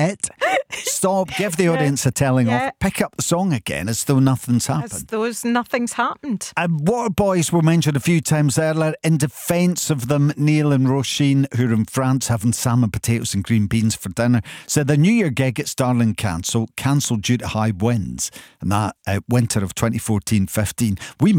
it. Stop. Give the audience a telling off. Pick up the song again as though nothing's happened. As though nothing's happened. Waterboys were mentioned a few times earlier. In defence of them, Neil and Roisin, who are in France having salmon, potatoes and green beans for dinner, said the New Year gig at Starling cancelled due to high winds. And that winter of 2014-15. We